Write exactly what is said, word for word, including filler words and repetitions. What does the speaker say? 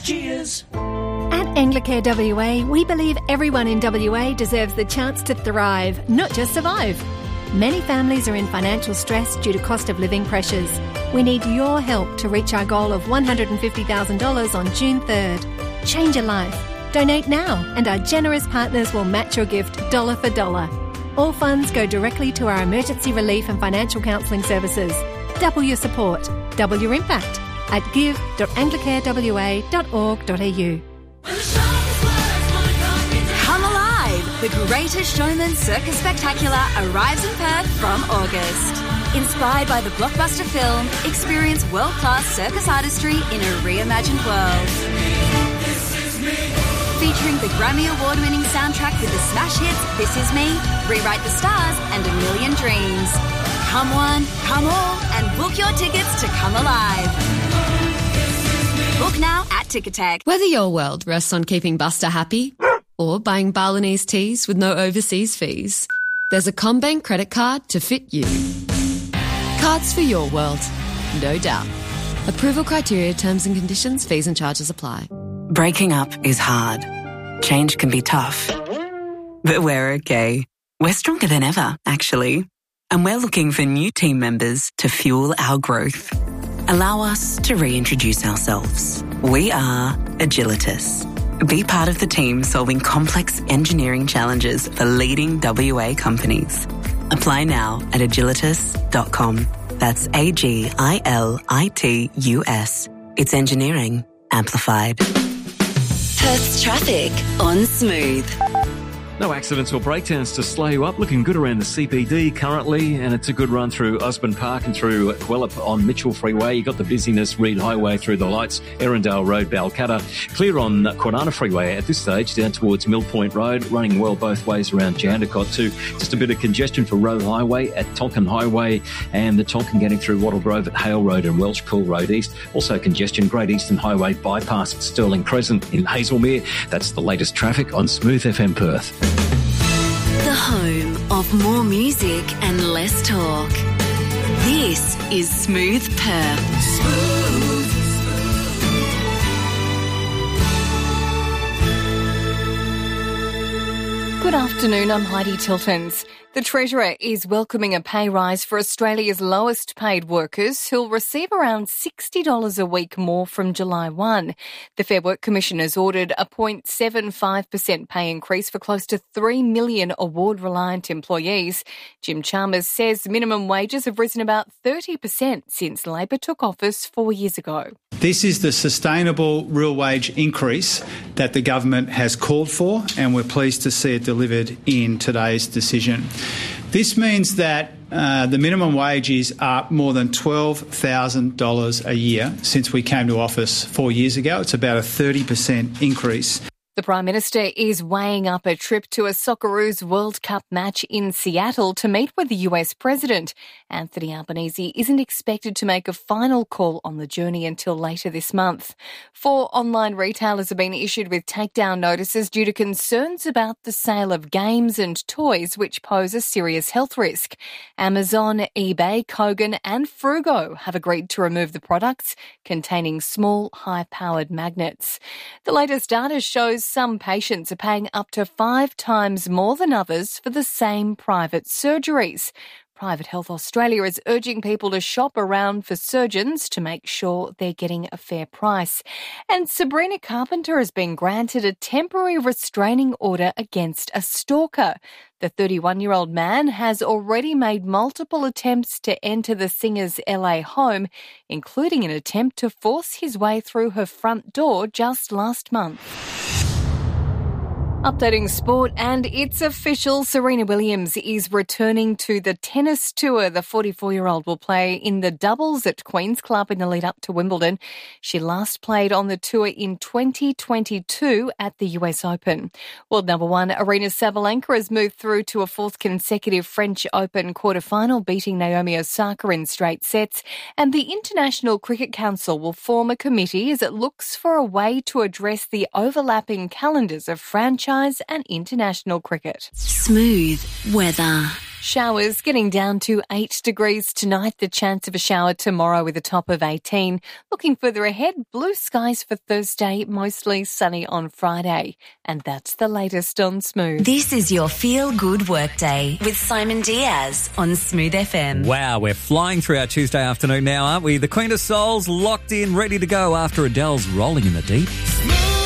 Cheers. At Anglicare W A, we believe everyone in W A deserves the chance to thrive, not just survive. Many families are in financial stress due to cost of living pressures. We need your help to reach our goal of one hundred fifty thousand dollars on June third. Change a life. Donate now, and our generous partners will match your gift dollar for dollar. All funds go directly to our emergency relief and financial counselling services. Double your support, double your impact at give dot anglicare w a dot org dot a u. Come Alive! The Greatest Showman Circus Spectacular arrives in Perth from August. Inspired by the blockbuster film, experience world-class circus artistry in a reimagined world. Featuring the Grammy Award-winning soundtrack with the smash hits This Is Me, Rewrite the Stars and A Million Dreams. Come one, come all, and book your tickets to Come Alive. Book now at Ticketek. Whether your world rests on keeping Buster happy or buying Balinese teas with no overseas fees, there's a CommBank credit card to fit you. Cards for your world, no doubt. Approval criteria, terms and conditions, fees and charges apply. Breaking up is hard. Change can be tough. But we're okay. We're stronger than ever, actually. And we're looking for new team members to fuel our growth. Allow us to reintroduce ourselves. We are Agilitas. Be part of the team solving complex engineering challenges for leading W A companies. Apply now at agilitas dot com. That's A G I L I T U S. It's engineering amplified. Perth's traffic on Smooth. No accidents or breakdowns to slow you up. Looking good around the C B D currently, and it's a good run through Osborne Park and through Quellup on Mitchell Freeway. You got the busyness, Reed Highway through the lights, Erindale Road, Balcatta. Clear on Kwinana Freeway at this stage, down towards Mill Point Road, running well both ways around Jandakot too. Just a bit of congestion for Roe Highway at Tonkin Highway, and the Tonkin getting through Wattle Grove at Hale Road and Welsh Pool Road East. Also congestion, Great Eastern Highway bypass at Stirling Crescent in Hazelmere. That's the latest traffic on Smooth F M Perth. The home of more music and less talk. This is Smooth Perth. Smooth. Good afternoon, I'm Heidi Tiltons. The Treasurer is welcoming a pay rise for Australia's lowest paid workers who'll receive around sixty dollars a week more from July first. The Fair Work Commission has ordered a zero point seven five percent pay increase for close to three million award-reliant employees. Jim Chalmers says minimum wages have risen about thirty percent since Labor took office four years ago. This is the sustainable real wage increase that the government has called for, and we're pleased to see it delivered in today's decision. This means that uh, the minimum wage is up more than twelve thousand dollars a year since we came to office four years ago. It's about a thirty percent increase. The Prime Minister is weighing up a trip to a Socceroos World Cup match in Seattle to meet with the U S President. Anthony Albanese isn't expected to make a final call on the journey until later this month. Four online retailers have been issued with takedown notices due to concerns about the sale of games and toys which pose a serious health risk. Amazon, eBay, Kogan and Frugo have agreed to remove the products containing small, high-powered magnets. The latest data shows some patients are paying up to five times more than others for the same private surgeries. Private Health Australia is urging people to shop around for surgeons to make sure they're getting a fair price. And Sabrina Carpenter has been granted a temporary restraining order against a stalker. The thirty-one-year-old man has already made multiple attempts to enter the singer's L A home, including an attempt to force his way through her front door just last month. Updating sport, and it's official. Serena Williams is returning to the tennis tour. The forty-four-year-old will play in the doubles at Queen's Club in the lead up to Wimbledon. She last played on the tour in twenty twenty-two at the U S Open. World number one Aryna Sabalenka has moved through to a fourth consecutive French Open quarter-final, beating Naomi Osaka in straight sets. And the International Cricket Council will form a committee as it looks for a way to address the overlapping calendars of franchise and international cricket. Smooth weather. Showers getting down to eight degrees tonight. The chance of a shower tomorrow with a top of eighteen. Looking further ahead, blue skies for Thursday, mostly sunny on Friday. And that's the latest on Smooth. This is your Feel Good Workday with Simon Diaz on Smooth F M. Wow, we're flying through our Tuesday afternoon now, aren't we? The Queen of Soul's locked in, ready to go after Adele's Rolling in the Deep. Smooth.